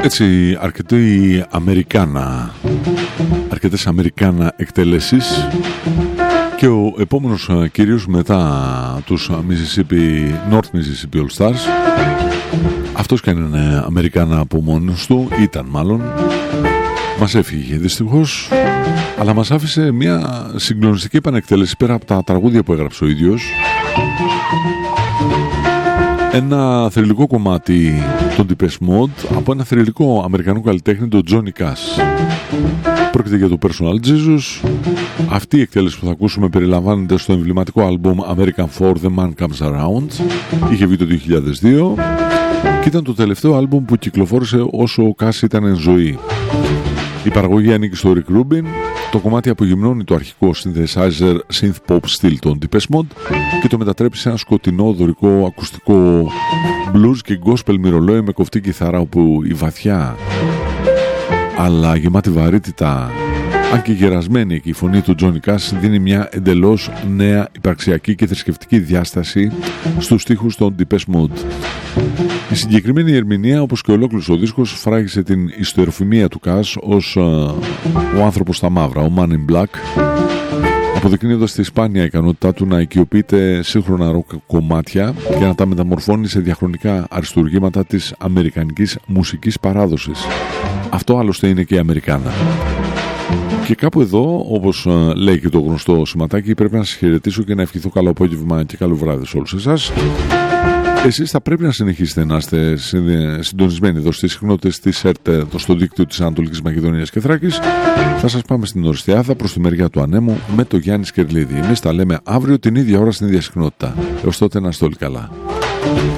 Έτσι αρκετές Αμερικάνα εκτελέσεις και ο επόμενος κυρίως μετά τους North Mississippi All Stars, αυτός και αν είναι Αμερικάνα από μόνος του, ήταν μάλλον, μας έφυγε δυστυχώς, αλλά μας άφησε μια συγκλονιστική επανεκτέλεση πέρα από τα τραγούδια που έγραψε ο ίδιος. Ένα θρυλικό κομμάτι των Depeche Mode από ένα θρυλικό αμερικανό καλλιτέχνη, τον Johnny Cash. Πρόκειται για το Personal Jesus. Αυτή η εκτέλεση που θα ακούσουμε περιλαμβάνεται στο εμβληματικό άλμπουμ American For The Man Comes Around. Είχε βγει το 2002 και ήταν το τελευταίο άλμπουμ που κυκλοφόρησε όσο ο Cash ήταν εν ζωή. Η παραγωγή ανήκει στο Rick Rubin. Το κομμάτι απογυμνώνει το αρχικό synthesizer synth pop στυλ των Depeche Mode και το μετατρέπει σε ένα σκοτεινό δωρικό ακουστικό blues και gospel μυρολόι με κοφτή κιθάρα, όπου η βαθιά αλλά γεμάτη βαρύτητα, αν και γερασμένη και η φωνή του Johnny Cash, δίνει μια εντελώς νέα υπαρξιακή και θρησκευτική διάσταση στους στίχους των Depeche Mode. Η συγκεκριμένη ερμηνεία, όπως και ολόκληρος ο δίσκος, φράγισε την ιστεροφημία του Cash ως ο άνθρωπος στα μαύρα, ο Man in Black, αποδεικνύοντας τη σπάνια ικανότητά του να οικειοποιείται σύγχρονα ροκ κομμάτια και να τα μεταμορφώνει σε διαχρονικά αριστουργήματα της αμερικανικής μουσικής παράδοσης. Αυτό άλλωστε είναι και η Αμερικάνα. Και κάπου εδώ, όπως λέει και το γνωστό σηματάκι, πρέπει να σας χαιρετήσω και να ευχηθώ καλό απόγευμα και καλό βράδυ σε όλους εσάς. Εσείς θα πρέπει να συνεχίσετε να είστε συντονισμένοι εδώ στις συχνότητες της ΕΡΤ, στο δίκτυο της Ανατολικής Μακεδονίας και Θράκης. Θα σας πάμε στην Οριστιάδα προς τη μεριά του Ανέμου με το Γιάννη Σκερλίδη. Εμείς τα λέμε αύριο την ίδια ώρα στην ίδια συχνότητα. Έως τότε να είστε όλοι καλά.